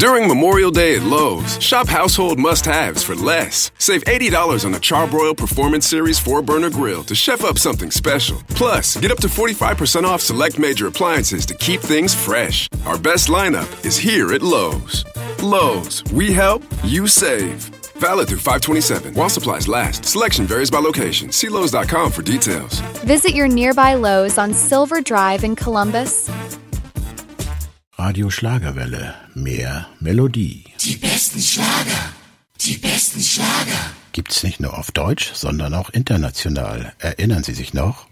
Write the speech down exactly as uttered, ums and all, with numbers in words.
During Memorial Day at Lowe's, shop household must-haves for less. Save eighty dollars on a Charbroil Performance Series four burner grill to chef up something special. Plus, get up to forty-five percent off select major appliances to keep things fresh. Our best lineup is here at Lowe's. Lowe's, we help, you save. Valid through five twenty-seven. While supplies last. Selection varies by location. See Lowe's dot com for details. Visit your nearby Lowe's on Silver Drive in Columbus. Radio Schlagerwelle. Mehr Melodie. Die besten Schlager. Die besten Schlager. Gibt's nicht nur auf Deutsch, sondern auch international. Erinnern Sie sich noch?